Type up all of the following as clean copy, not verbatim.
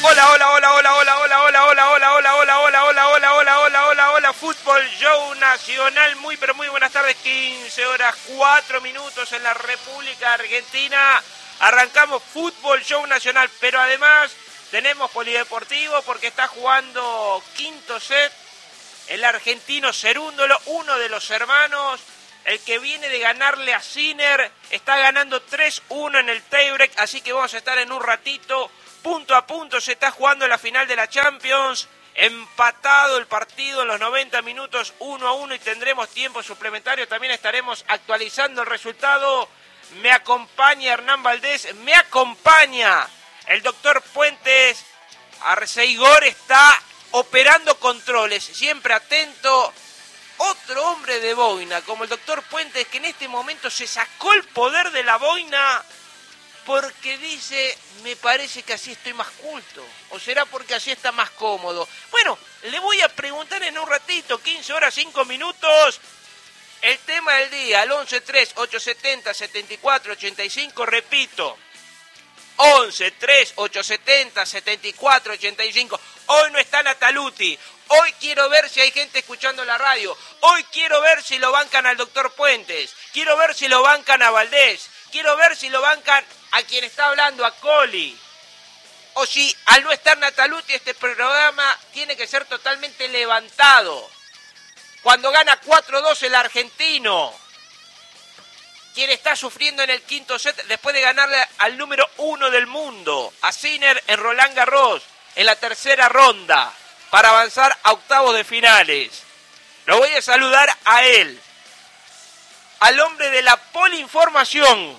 Hola, hola, hola, hola, hola, hola, hola, hola, hola, hola, hola, hola, hola, hola, hola, hola, hola, hola, Fútbol Show Nacional, muy pero muy buenas tardes, 15 horas 4 minutos en la República Argentina. Arrancamos Fútbol Show Nacional, pero además tenemos polideportivo porque está jugando quinto set el argentino Cerúndolo, uno de los hermanos, el que viene de ganarle a Sinner, está ganando 3-1 en el tiebreak, así que vamos a estar en un ratito. Punto a punto se está jugando la final de la Champions. Empatado el partido en los 90 minutos 1-1 y tendremos tiempo suplementario. También estaremos actualizando el resultado. Me acompaña Hernán Valdés, me acompaña el doctor Puentes. Arceigor está operando controles, siempre atento. Otro hombre de boina como el doctor Puentes, que en este momento se sacó el poder de la boina porque dice, me parece que así estoy más culto, o será porque así está más cómodo. Bueno, le voy a preguntar en un ratito, 15 horas 5 minutos, el tema del día, al 11-3-870-7485, repito, 11-3-870-7485, hoy no está Nataluti, hoy quiero ver si hay gente escuchando la radio, hoy quiero ver si lo bancan al doctor Puentes, quiero ver si lo bancan a Valdés, quiero ver si lo bancan a quien está hablando, a Coli. O si al no estar Nataluti este programa tiene que ser totalmente levantado. Cuando gana 4-2 el argentino, quien está sufriendo en el quinto set después de ganarle al número 1 del mundo, a Sinner en Roland Garros, en la tercera ronda, para avanzar a octavos de finales. Lo voy a saludar a él, al hombre de la polinformación,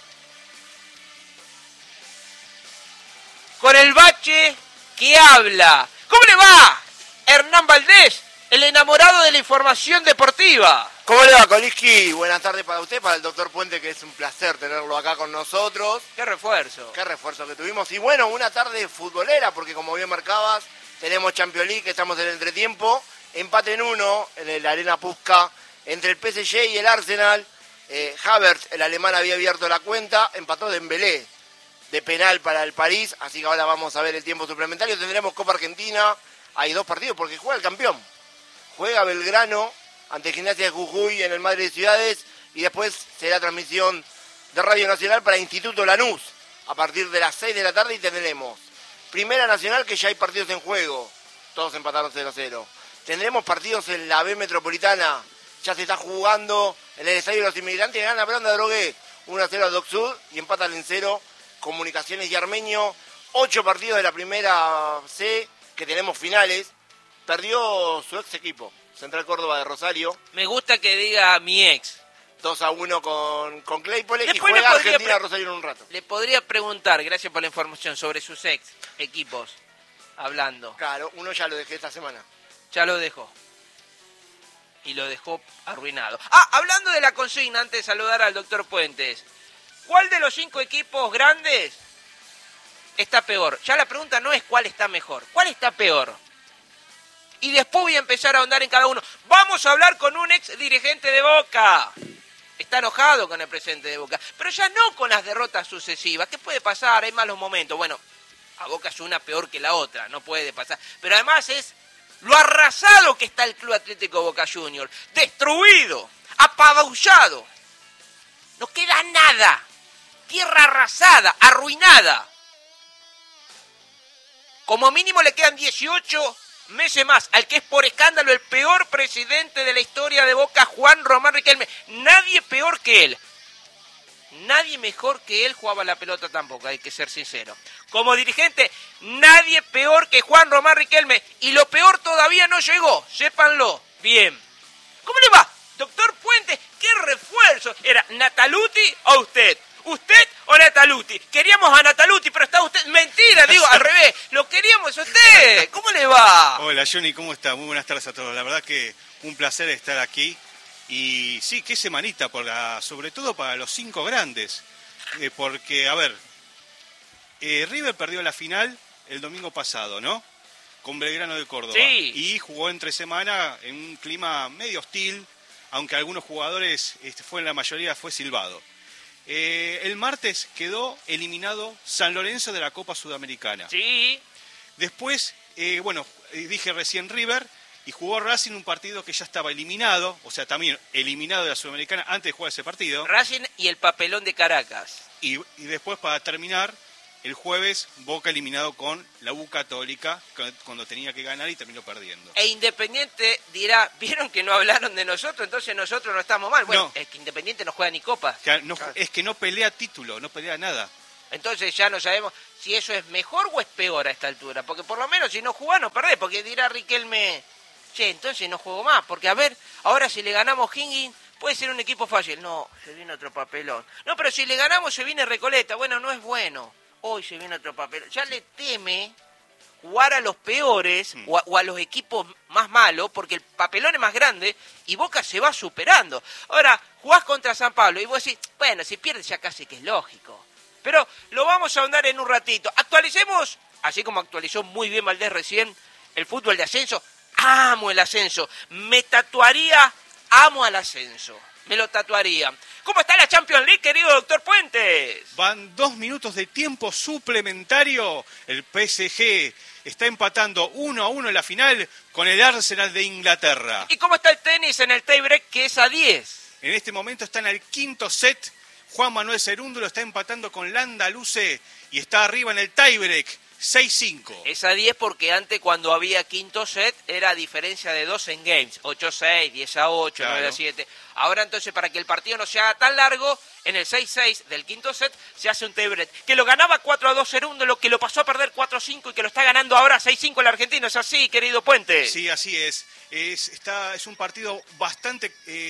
con el bache que habla. ¿Cómo le va, Hernán Valdés, el enamorado de la información deportiva? ¿Cómo le va, Coliski? Buenas tardes para usted, para el doctor Puente, que es un placer tenerlo acá con nosotros. ¡Qué refuerzo! ¡Qué refuerzo que tuvimos! Y bueno, una tarde futbolera, porque como bien marcabas, tenemos Champions League, estamos en el entretiempo. Empate en 1 en el Arena Puska entre el PSG y el Arsenal. Havertz, el alemán, había abierto la cuenta, empató Dembélé de penal para el París, así que ahora vamos a ver el tiempo suplementario. Tendremos Copa Argentina, hay 2 partidos porque juega el campeón. Juega Belgrano ante Gimnasia de Jujuy en el Madre de Ciudades y después será transmisión de Radio Nacional para Instituto Lanús a partir de las 6 de la tarde y tendremos Primera Nacional, que ya hay partidos en juego, todos empataron 0-0. Tendremos partidos en la B Metropolitana, ya se está jugando en el Estadio de los Inmigrantes, gana Branda Drogué 1-0 al Doc Sud y empatan en 0 Comunicaciones y Armenio. 8 partidos de la Primera C que tenemos finales. Perdió su ex equipo, Central Córdoba de Rosario. Me gusta que diga mi ex. 2-1 con Claypole. Después y juega Argentina Rosario en un rato. Le podría preguntar, gracias por la información, sobre sus ex equipos, hablando. Claro, uno ya lo dejé esta semana. Ya lo dejó. Y lo dejó arruinado. Hablando de la consigna, antes de saludar al doctor Puentes, ¿cuál de los 5 equipos grandes está peor? Ya la pregunta no es cuál está mejor, ¿cuál está peor? Y después voy a empezar a ahondar en cada uno. Vamos a hablar con un ex dirigente de Boca. Está enojado con el presidente de Boca, pero ya no con las derrotas sucesivas. ¿Qué puede pasar? Hay malos momentos. Bueno, a Boca es una peor que la otra, no puede pasar. Pero además es lo arrasado que está el Club Atlético Boca Juniors. Destruido, apabullado. No queda nada. Tierra arrasada, arruinada. Como mínimo le quedan 18 meses más al que es por escándalo el peor presidente de la historia de Boca, Juan Román Riquelme. Nadie peor que él. Nadie mejor que él jugaba la pelota tampoco, hay que ser sincero. Como dirigente, nadie peor que Juan Román Riquelme. Y lo peor todavía no llegó, sépanlo bien. ¿Cómo le va, doctor Puentes? ¿Qué refuerzo? ¿Era Nataluti o usted? ¿Usted o Nataluti? Queríamos a Nataluti, pero está usted. Mentira, digo, al revés. Lo queríamos a usted. ¿Cómo le va? Hola, Johnny, ¿cómo está? Muy buenas tardes a todos. La verdad que un placer estar aquí. Y sí, qué semanita, sobre todo para los 5 grandes. Porque, a ver, River perdió la final el domingo pasado, ¿no? Con Belgrano de Córdoba. Sí. Y jugó entre semana en un clima medio hostil, aunque algunos jugadores, la mayoría fue silbado. El martes quedó eliminado San Lorenzo de la Copa Sudamericana. Sí. Después, dije recién River, y jugó Racing un partido que ya estaba eliminado, o sea, también eliminado de la Sudamericana antes de jugar ese partido. Racing y el papelón de Caracas. Y después, para terminar, el jueves, Boca eliminado con la U Católica, cuando tenía que ganar y terminó perdiendo. E Independiente dirá, ¿vieron que no hablaron de nosotros? Entonces nosotros no estamos mal. Bueno, no. Es que Independiente no juega ni copa. Es que no pelea título, no pelea nada. Entonces ya no sabemos si eso es mejor o es peor a esta altura. Porque por lo menos si no jugás no perdés. Porque dirá Riquelme, che, entonces no juego más. Porque a ver, ahora si le ganamos Higgins, puede ser un equipo fácil. No, se viene otro papelón. No, pero si le ganamos se viene Recoleta. Bueno, no es bueno. Hoy se viene otro papelón. Ya le teme jugar a los peores o a los equipos más malos, porque el papelón es más grande y Boca se va superando. Ahora, jugás contra San Pablo y vos decís, bueno, si pierdes ya casi que es lógico. Pero lo vamos a ahondar en un ratito. Actualicemos, así como actualizó muy bien Valdés recién, el fútbol de ascenso. Amo el ascenso. Me tatuaría, amo al ascenso. Me lo tatuaría. ¿Cómo está la Champions League, querido doctor Puentes? Van 2 minutos de tiempo suplementario. El PSG está empatando 1-1 en la final con el Arsenal de Inglaterra. ¿Y cómo está el tenis en el tiebreak, que es a 10? En este momento está en el quinto set. Juan Manuel Cerúndulo está empatando con Landa Luce y está arriba en el tiebreak, 6-5. Es a 10 porque antes, cuando había quinto set, era diferencia de 2 en games. 8-6, 10-8, claro. 9-7. Ahora entonces, para que el partido no sea tan largo, en el 6-6 del quinto set se hace un tiebreak. Que lo ganaba 4-2 Cerúndulo, que lo pasó a perder 4-5 y que lo está ganando ahora 6-5 el argentino. ¿Es así, querido Puente? Sí, así es. Es un partido bastante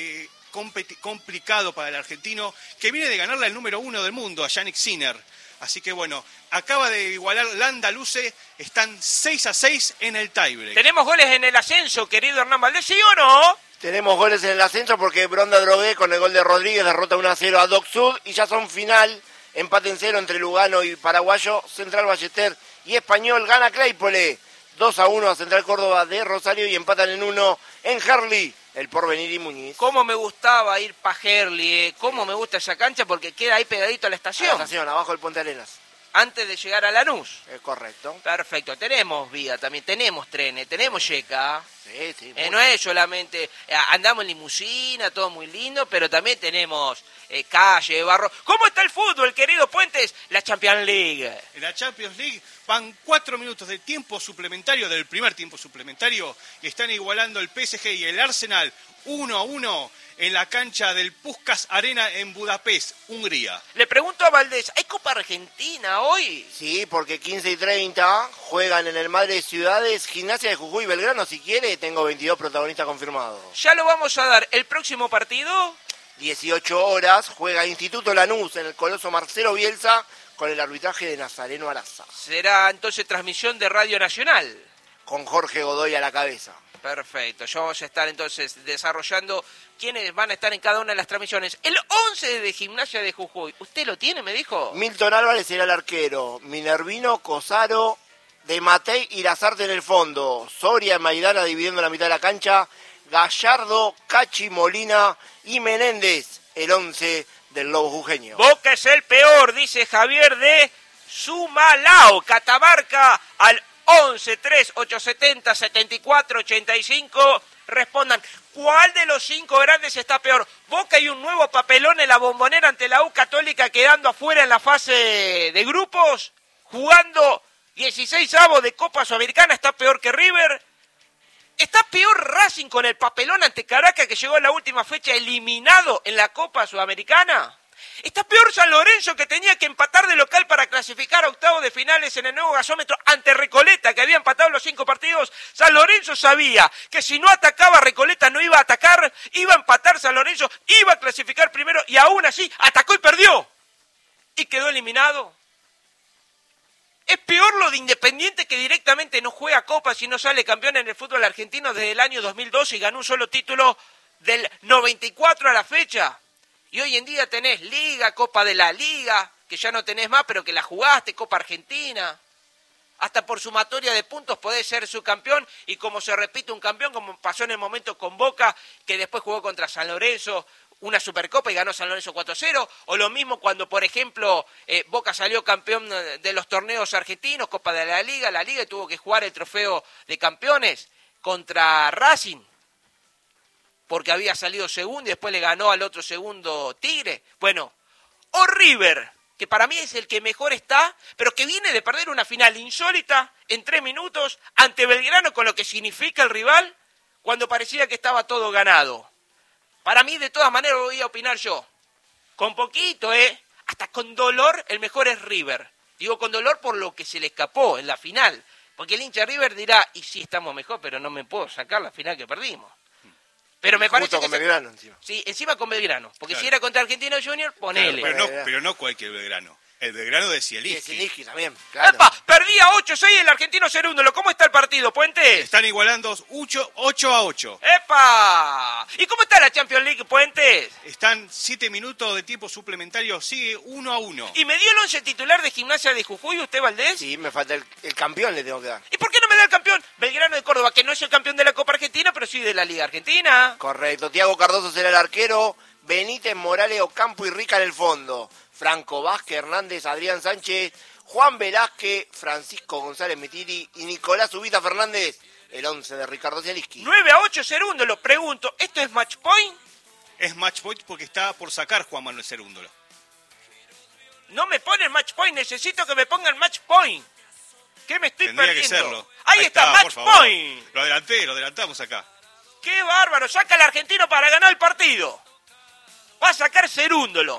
complicado para el argentino, que viene de ganarle al número 1 del mundo, a Yannick Sinner. Así que bueno, acaba de igualar Landa Luce, están 6-6 en el tiebreak. ¿Tenemos goles en el ascenso, querido Hernán Valdés, sí o no? Tenemos goles en el ascenso porque Bronda Drogué con el gol de Rodríguez derrota 1-0 a Doc Sud y ya son final, empate en 0 entre Lugano y Paraguayo, Central Ballester y Español. Gana Claypole 2-1 a Central Córdoba de Rosario y empatan en 1 en Herli, el Porvenir y Muñiz. Cómo me gustaba ir pa' Herli, cómo me gusta esa cancha porque queda ahí pegadito a la estación. A la estación, abajo del Puente Arenas. Antes de llegar a Lanús. Es correcto. Perfecto, tenemos vía también, tenemos trenes, tenemos yeca. Sí. No es solamente, andamos en limusina, todo muy lindo, pero también tenemos calle, barro. ¿Cómo está el fútbol, querido Puentes? La Champions League. En la Champions League van 4 minutos de tiempo suplementario, del primer tiempo suplementario, y están igualando el PSG y el Arsenal 1-1 en la cancha del Puskás Arena en Budapest, Hungría. Le pregunto a Valdés, ¿hay Copa Argentina hoy? Sí, porque 15 y 30 juegan en el Madre de Ciudades, Gimnasia de Jujuy y Belgrano. Si quiere, tengo 22 protagonistas confirmados. Ya lo vamos a dar. ¿El próximo partido? 18 horas, juega Instituto Lanús en el Coloso Marcelo Bielsa con el arbitraje de Nazareno Araza. Será entonces transmisión de Radio Nacional. Con Jorge Godoy a la cabeza. Perfecto, ya vamos a estar entonces desarrollando quiénes van a estar en cada una de las transmisiones. El 11 de Gimnasia de Jujuy, ¿usted lo tiene, me dijo? Milton Álvarez será el arquero, Minervino, Cosaro, De Matei y Lazarte en el fondo, Soria y Maidana dividiendo la mitad de la cancha, Gallardo, Cachi, Molina y Menéndez, el 11 del Lobo Jujeño. Boca es el peor, dice Javier de Sumalao, Catamarca al 11-3-870-74-85. Respondan, ¿cuál de los 5 grandes está peor? Boca y un nuevo papelón en la Bombonera ante la U Católica, quedando afuera en la fase de grupos, jugando 16avos de Copa Sudamericana, está peor que River. ¿Está peor Racing con el papelón ante Caracas, que llegó en la última fecha eliminado en la Copa Sudamericana? ¿Está peor San Lorenzo, que tenía que empatar de local para clasificar a octavos de finales en el nuevo gasómetro ante Recoleta, que había empatado los 5 partidos? San Lorenzo sabía que si no atacaba Recoleta no iba a atacar, iba a empatar San Lorenzo, iba a clasificar primero y aún así atacó y perdió. Y quedó eliminado. Es peor lo de Independiente, que directamente no juega copas y no sale campeón en el fútbol argentino desde el año 2012 y ganó un solo título del 94 a la fecha. Y hoy en día tenés Liga, Copa de la Liga, que ya no tenés más, pero que la jugaste, Copa Argentina. Hasta por sumatoria de puntos podés ser subcampeón, y como se repite un campeón, como pasó en el momento con Boca, que después jugó contra San Lorenzo. una Supercopa y ganó San Lorenzo 4-0, o lo mismo cuando, por ejemplo, Boca salió campeón de los torneos argentinos, Copa de la Liga y tuvo que jugar el trofeo de campeones contra Racing, porque había salido segundo y después le ganó al otro segundo Tigre. Bueno, o River, que para mí es el que mejor está, pero que viene de perder una final insólita en 3 minutos ante Belgrano, con lo que significa el rival, cuando parecía que estaba todo ganado. Para mí, de todas maneras, voy a opinar yo. Con poquito, hasta con dolor, el mejor es River. Digo con dolor por lo que se le escapó en la final. Porque el hincha de River dirá, y sí, estamos mejor, pero no me puedo sacar la final que perdimos. Pero me parece Justo con Belgrano encima. Sí, encima con Belgrano. Porque claro. Si era contra Argentino Junior, ponele. Claro, pero no cualquier Belgrano. El Belgrano de Zielinski. Y Zielinski también, claro. ¡Epa! Perdía 8-6 el Argentino Cerúndolo. ¿Cómo está el partido, Puentes? Están igualando 8-8. ¡Epa! ¿Y cómo está la Champions League, Puentes? Están 7 minutos de tiempo suplementario. Sigue 1-1. ¿Y me dio el 11 titular de Gimnasia de Jujuy, usted, Valdés? Sí, me falta el campeón, le tengo que dar. ¿Y por qué no me da el campeón? Belgrano de Córdoba, que no es el campeón de la Copa Argentina, pero sí de la Liga Argentina. Correcto. Tiago Cardoso será el arquero. Benítez, Morales, Ocampo y Rica en el fondo. Franco Vázquez, Hernández, Adrián Sánchez, Juan Velázquez, Francisco González Mitiri y Nicolás Ubita Fernández. El 11 de Ricardo Zielinski. 9-8 Cerúndolo. Pregunto, ¿esto es match point? Es match point porque está por sacar Juan Manuel Cerúndolo. No me ponen match point, necesito que me pongan match point. ¿Qué me estoy Tendría perdiendo? que serlo. Ahí está, por match favor. point. Lo adelantamos acá. ¡Qué bárbaro! Saca el argentino para ganar el partido. Va a sacar Cerúndolo.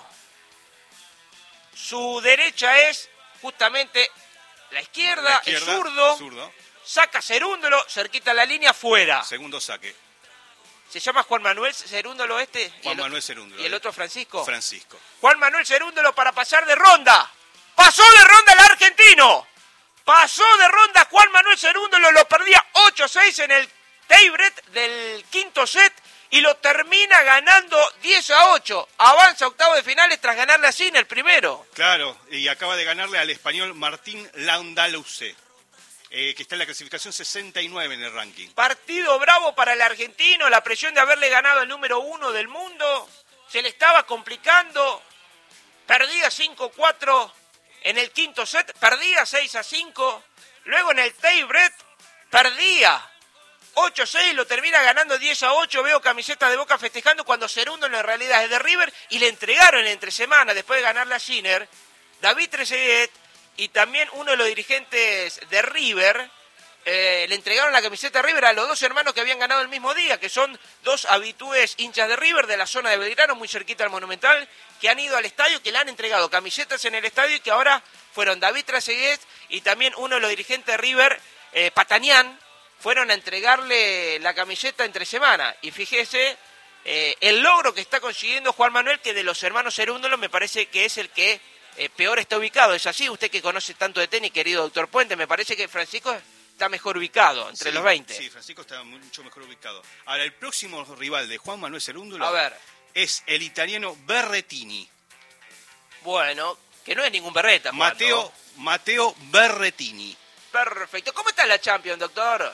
Su derecha es justamente la izquierda, el zurdo. Saca Cerúndolo, cerquita la línea, fuera. Segundo saque. ¿Se llama Juan Manuel Cerúndolo este? Juan Manuel Cerúndolo. ¿Y el otro Francisco? Francisco. Juan Manuel Cerúndolo para pasar de ronda. ¡Pasó de ronda el argentino! Pasó de ronda Juan Manuel Cerúndolo, lo perdía 8-6 en el tiebreak del quinto set y lo termina ganando 10-8. Avanza a octavos de finales tras ganarle a Cine el primero. Claro, y acaba de ganarle al español Martín Landaluce, que está en la clasificación 69 en el ranking. Partido bravo para el argentino, la presión de haberle ganado el número 1 del mundo. Se le estaba complicando. Perdía 5-4 en el quinto set, perdía 6-5. Luego en el tiebreak perdía 8-6, lo termina ganando 10-8. Veo camiseta de Boca festejando cuando Cerúndolo en realidad es de River y le entregaron entre semana, después de ganarle a Sinner, David Trezeguet y también uno de los dirigentes de River, le entregaron la camiseta de River a los dos hermanos que habían ganado el mismo día, que son dos habitués hinchas de River de la zona de Belgrano, muy cerquita al Monumental, que han ido al estadio, que le han entregado camisetas en el estadio y que ahora fueron David Trezeguet y también uno de los dirigentes de River, Patanián, fueron a entregarle la camiseta entre semana. Y fíjese el logro que está consiguiendo Juan Manuel, que de los hermanos Cerúndolo me parece que es el que peor está ubicado. ¿Es así? Usted que conoce tanto de tenis, querido doctor Puente, me parece que Francisco está mejor ubicado, entre los 20. Sí, Francisco está mucho mejor ubicado. Ahora, el próximo rival de Juan Manuel Cerúndolo A ver. es el italiano Berrettini. Bueno, que no es ningún berreta, Juan, ¿no? Matteo Berrettini. Perfecto. ¿Cómo está la Champions, doctor?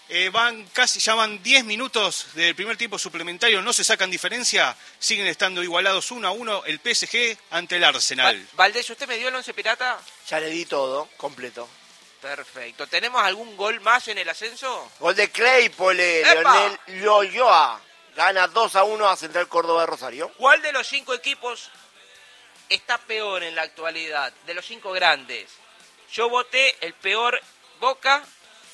Ya van 10 minutos del primer tiempo suplementario, no se sacan diferencia, siguen estando igualados 1-1 el PSG ante el Arsenal. Valdés, ¿usted me dio el 11 pirata? Ya le di todo, completo. Perfecto. ¿Tenemos algún gol más en el ascenso? Gol de Claypole, ¡Epa! Leonel Loyoa. Gana 2-1 a Central Córdoba de Rosario. ¿Cuál de los 5 equipos está peor en la actualidad? De los 5 grandes. Yo voté el peor Boca,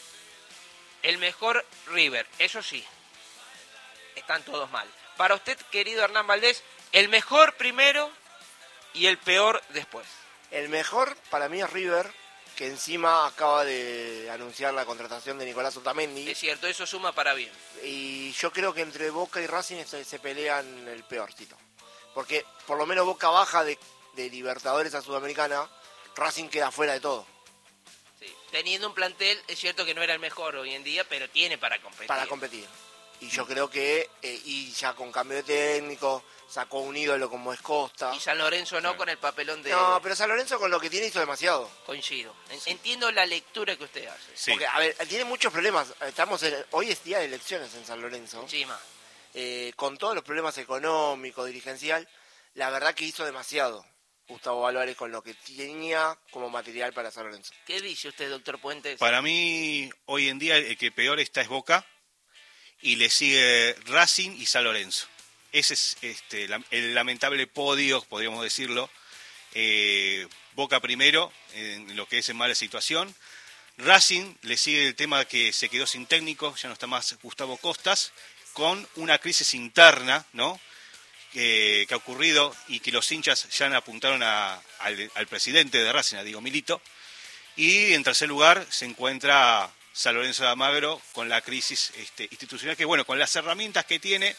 el mejor River. Eso sí, están todos mal. Para usted, querido Hernán Valdés, el mejor primero y el peor después. El mejor para mí es River, que encima acaba de anunciar la contratación de Nicolás Otamendi. Es cierto, eso suma para bien. Y yo creo que entre Boca y Racing se pelean el peorcito. Porque por lo menos Boca baja de Libertadores a Sudamericana, Racing queda fuera de todo. Sí. Teniendo un plantel, es cierto que no era el mejor hoy en día, pero tiene para competir. Para competir. Y yo creo que, y ya con cambio de técnico, sacó un ídolo como es Costa. Y San Lorenzo no, con el papelón de... No, pero San Lorenzo con lo que tiene hizo demasiado. Coincido. Entiendo la lectura que usted hace. Sí. Porque, a ver, tiene muchos problemas. Hoy es día de elecciones en San Lorenzo. Encima. con todos los problemas económicos, dirigencial, la verdad que hizo demasiado Gustavo Álvarez con lo que tenía como material para San Lorenzo. ¿Qué dice usted, doctor Puentes? Para mí, hoy en día, el que peor está es Boca, y le sigue Racing y San Lorenzo. Ese es el lamentable podio, podríamos decirlo. Boca primero, en lo que es en mala situación. Racing le sigue el tema que se quedó sin técnico, ya no está más Gustavo Costas, con una crisis interna, ¿no? Que ha ocurrido y que los hinchas ya apuntaron al presidente de Racing, a Diego Milito. Y en tercer lugar se encuentra San Lorenzo de Almagro con la crisis institucional, que bueno, con las herramientas que tiene,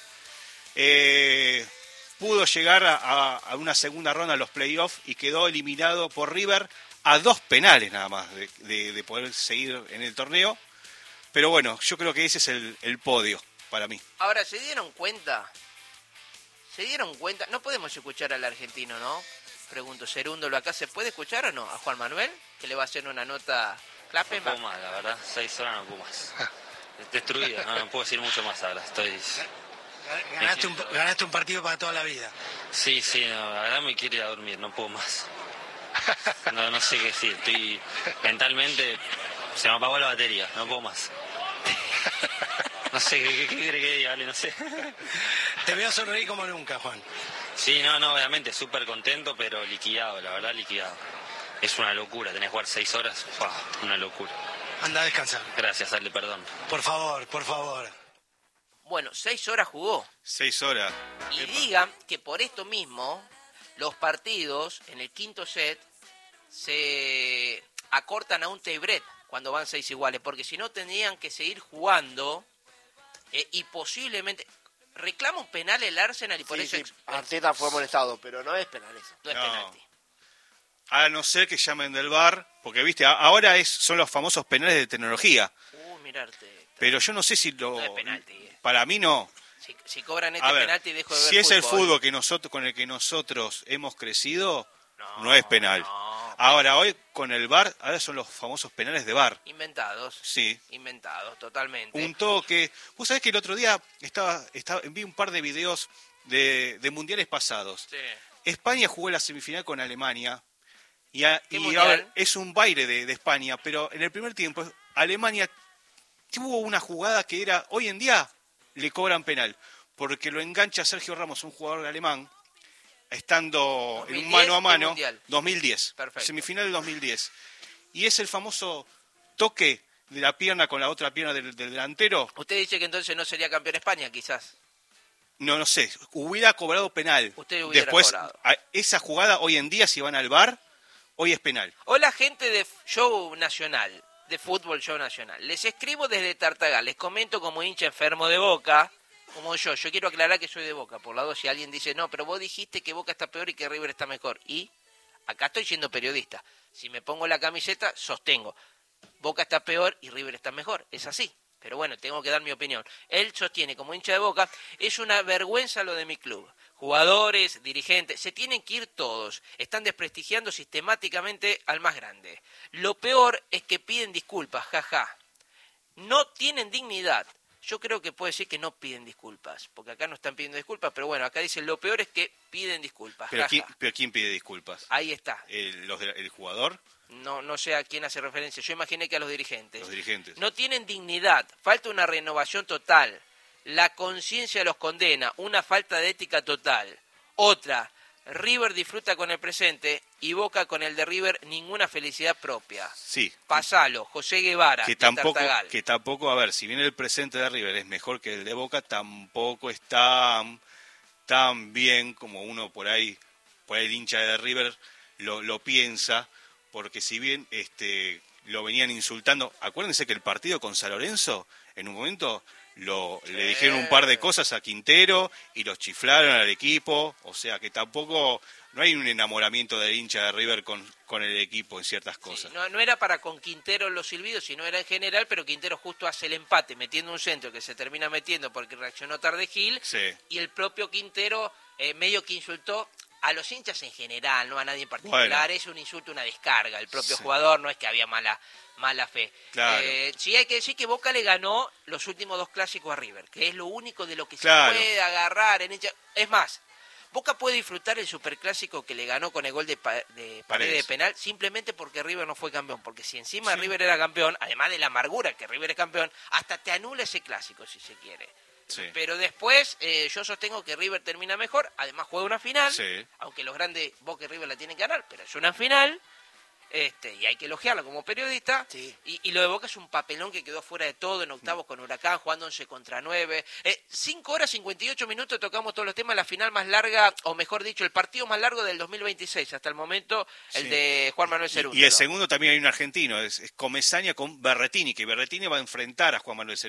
pudo llegar a una segunda ronda a los playoffs y quedó eliminado por River a 2 penales nada más de poder seguir en el torneo. Pero bueno, yo creo que ese es el podio para mí. Ahora, ¿se dieron cuenta? No podemos escuchar al argentino, ¿no? Pregunto, Cerúndolo acá, ¿se puede escuchar o no? A Juan Manuel, que le va a hacer una nota. No puedo más, la verdad, 6 horas no puedo más. Destruido, no puedo decir mucho más ahora. Ganaste un partido para toda la vida. Sí, no, la verdad me quiero ir a dormir, no puedo más. No sé qué decir, mentalmente se me apagó la batería, no puedo más. No sé, ¿qué quiere que diga? No sé. Te veo sonreír como nunca, Juan. Sí, no, obviamente, súper contento, pero liquidado, la verdad, liquidado. Es una locura, tenés que jugar 6 horas, wow, una locura. Anda a descansar. Gracias, Ale, perdón. Por favor. Bueno, 6 horas jugó. 6 horas. Y digan que por esto mismo, los partidos en el quinto set se acortan a un tie-break cuando van 6 iguales, porque si no tendrían que seguir jugando y posiblemente reclama un penal el Arsenal y por eso Arteta fue molestado, pero no es penal eso. No es penalti. A no ser que llamen del VAR, porque viste, ahora son los famosos penales de tecnología. Mirarte. Pero yo no sé si No es penalti. Para mí no. Si cobran penalti dejo de ver si es el fútbol con el que nosotros hemos crecido, no es penal. Ahora, hoy con el VAR, ahora son los famosos penales de VAR. Inventados. Sí. Inventados, totalmente. Un toque. Vos sabés que el otro día vi un par de videos de mundiales pasados. Sí. España jugó la semifinal con Alemania. Y a ver, es un baile de España, pero en el primer tiempo Alemania tuvo una jugada que era, hoy en día le cobran penal, porque lo engancha Sergio Ramos, un jugador alemán, estando en un mano a mano, 2010, perfecto. Semifinal del 2010. Y es el famoso toque de la pierna con la otra pierna del delantero. Usted dice que entonces no sería campeón España, quizás. No sé, hubiera cobrado penal. Usted hubiera Después, cobrado. Esa jugada hoy en día, si van al VAR, hoy es penal. Hola, gente de Show Nacional, de Fútbol Show Nacional. Les escribo desde Tartagal, les comento como hincha enfermo de Boca, como yo quiero aclarar que soy de Boca, por lado si alguien dice, no, pero vos dijiste que Boca está peor y que River está mejor. Y acá estoy siendo periodista. Si me pongo la camiseta, sostengo. Boca está peor y River está mejor. Es así. Pero bueno, tengo que dar mi opinión. Él sostiene, como hincha de Boca, es una vergüenza lo de mi club. Jugadores, dirigentes, se tienen que ir todos. Están desprestigiando sistemáticamente al más grande. Lo peor es que piden disculpas, jaja. No tienen dignidad. Yo creo que puede decir que no piden disculpas, porque acá no están pidiendo disculpas, pero bueno, acá dicen lo peor es que piden disculpas. Pero ¿quién pide disculpas? Ahí está. ¿El jugador? No sé a quién hace referencia. Yo imaginé que a los dirigentes. Los dirigentes. No tienen dignidad. Falta una renovación total. La conciencia los condena. Una falta de ética total. Otra. River disfruta con el presente y Boca con el de River ninguna felicidad propia. Sí. Pasalo, José Guevara, que tampoco, a ver, si bien el presente de River es mejor que el de Boca, tampoco está tan bien como uno por ahí el hincha de River lo piensa, porque si bien lo venían insultando, acuérdense que el partido con San Lorenzo, en un momento le dijeron un par de cosas a Quintero y los chiflaron al equipo, o sea que tampoco no hay un enamoramiento del hincha de River con el equipo en ciertas cosas. Sí, no era para con Quintero los silbidos, sino era en general, pero Quintero justo hace el empate metiendo un centro que se termina metiendo porque reaccionó tarde Gil, sí. Y el propio Quintero medio que insultó a los hinchas en general, no a nadie en particular, Bueno. es un insulto, una descarga. El propio Sí. jugador, no es que había mala fe. Claro. Sí hay que decir que Boca le ganó los últimos 2 clásicos a River, que es lo único de lo que Claro. se puede agarrar en hincha. Es más, Boca puede disfrutar el superclásico que le ganó con el gol de Paredes de penal simplemente porque River no fue campeón. Porque si encima Sí. River era campeón, además de la amargura que River es campeón, hasta te anula ese clásico si se quiere. Sí. Pero después yo sostengo que River termina mejor, además juega una final, Sí. aunque los grandes Boca y River la tienen que ganar, pero es una final. Y hay que elogiarlo como periodista. Sí. Y lo de Boca es un papelón que quedó fuera de todo en octavos con Huracán, jugando 11 contra 9. 5 horas 58 minutos tocamos todos los temas. La final más larga, o mejor dicho, el partido más largo del 2026 hasta el momento, el Sí. de Juan Manuel Cerúndolo. Y el segundo también hay un argentino, es Comesaña con Berretini, que Berretini va a enfrentar a Juan Manuel Cerúndolo.